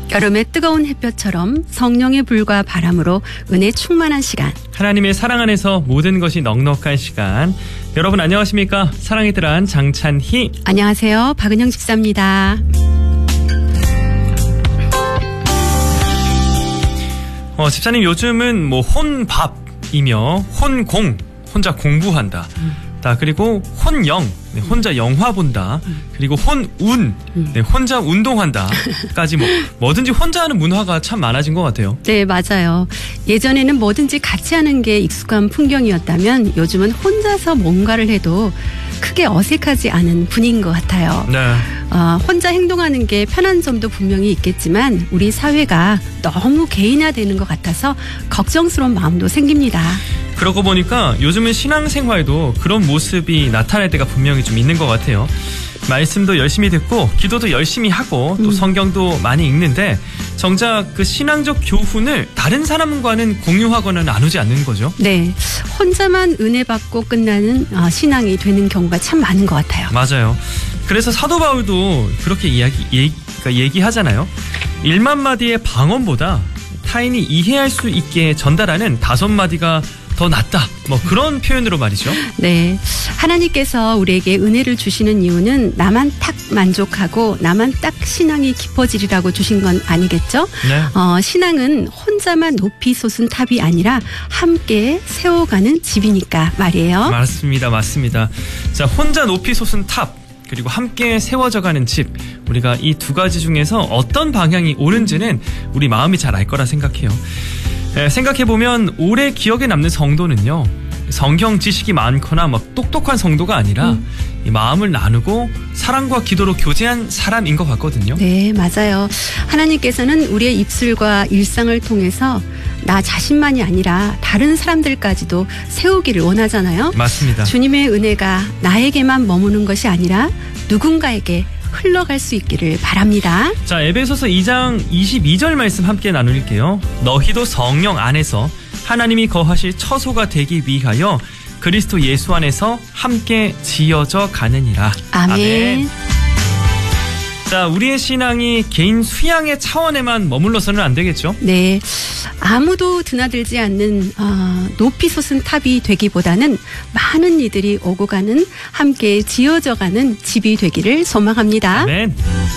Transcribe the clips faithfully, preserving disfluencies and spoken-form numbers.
여름의 뜨거운 햇볕처럼 성령의 불과 바람으로 은혜 충만한 시간. 하나님의 사랑 안에서 모든 것이 넉넉한 시간. 여러분 안녕하십니까? 사랑의 들한 장찬희. 안녕하세요. 박은영 집사입니다. 어, 집사님 요즘은 뭐 혼밥이며 혼공, 혼자 공부한다. 음. 다 그리고 혼영, 네, 혼자 영화 본다. 음. 그리고 혼운, 음. 네, 혼자 운동한다까지 뭐 뭐든지 혼자 하는 문화가 참 많아진 것 같아요. 네, 맞아요. 예전에는 뭐든지 같이 하는 게 익숙한 풍경이었다면 요즘은 혼자서 뭔가를 해도 크게 어색하지 않은 분위기인 것 같아요. 네. 어, 혼자 행동하는 게 편한 점도 분명히 있겠지만 우리 사회가 너무 개인화되는 것 같아서 걱정스러운 마음도 생깁니다. 그러고 보니까 요즘은 신앙생활도 그런 모습이 나타날 때가 분명히 좀 있는 것 같아요. 말씀도 열심히 듣고 기도도 열심히 하고 또 음. 성경도 많이 읽는데 정작 그 신앙적 교훈을 다른 사람과는 공유하거나 나누지 않는 거죠. 네, 혼자만 은혜 받고 끝나는 신앙이 되는 경우가 참 많은 것 같아요. 맞아요. 그래서 사도 바울도 그렇게 이야기, 얘기, 그러니까 얘기하잖아요. 일만 마디의 방언보다 타인이 이해할 수 있게 전달하는 다섯 마디가 더 낫다. 뭐 그런 표현으로 말이죠. 네, 하나님께서 우리에게 은혜를 주시는 이유는 나만 딱 만족하고 나만 딱 신앙이 깊어지리라고 주신 건 아니겠죠? 네. 어, 신앙은 혼자만 높이 솟은 탑이 아니라 함께 세워가는 집이니까 말이에요. 맞습니다. 맞습니다. 자, 혼자 높이 솟은 탑 그리고 함께 세워져가는 집. 우리가 이 두 가지 중에서 어떤 방향이 옳은지는 우리 마음이 잘 알 거라 생각해요. 네, 생각해보면 오래 기억에 남는 성도는요, 성경 지식이 많거나 막 똑똑한 성도가 아니라 음. 이 마음을 나누고 사랑과 기도로 교제한 사람인 것 같거든요. 네, 맞아요. 하나님께서는 우리의 입술과 일상을 통해서 나 자신만이 아니라 다른 사람들까지도 세우기를 원하잖아요. 맞습니다. 주님의 은혜가 나에게만 머무는 것이 아니라 누군가에게 흘러갈 수 있기를 바랍니다. 자, 에베소서 이 장 이십이 절 말씀 함께 나눌게요. 너희도 성령 안에서 하나님이 거하실 처소가 되기 위하여 그리스도 예수 안에서 함께 지어져 가느니라. 아멘. 아멘. 자, 우리의 신앙이 개인 수양의 차원에만 머물러서는 안 되겠죠? 네, 아무도 드나들지 않는 어, 높이 솟은 탑이 되기보다는 많은 이들이 오고 가는 함께 지어져가는 집이 되기를 소망합니다. 아멘.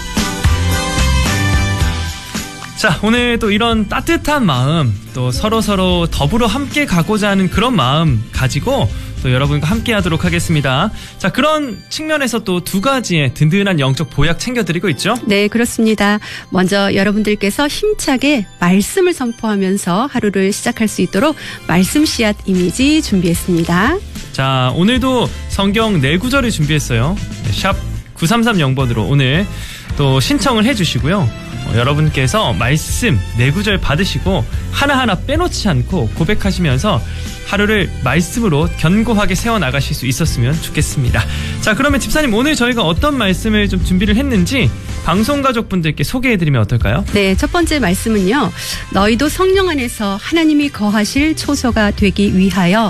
자, 오늘 또 이런 따뜻한 마음, 또 서로서로 더불어 함께 가고자 하는 그런 마음 가지고 또 여러분과 함께 하도록 하겠습니다. 자, 그런 측면에서 또 두 가지의 든든한 영적 보약 챙겨드리고 있죠? 네, 그렇습니다. 먼저 여러분들께서 힘차게 말씀을 선포하면서 하루를 시작할 수 있도록 말씀 씨앗 이미지 준비했습니다. 자, 오늘도 성경 네 구절을 준비했어요. 샵 구삼삼영 번으로 오늘 또 신청을 해주시고요. 어, 여러분께서 말씀 네 구절 받으시고 하나하나 빼놓지 않고 고백하시면서 하루를 말씀으로 견고하게 세워나가실 수 있었으면 좋겠습니다. 자, 그러면 집사님 오늘 저희가 어떤 말씀을 좀 준비를 했는지 방송가족분들께 소개해드리면 어떨까요? 네, 첫 번째 말씀은요. 너희도 성령 안에서 하나님이 거하실 초소가 되기 위하여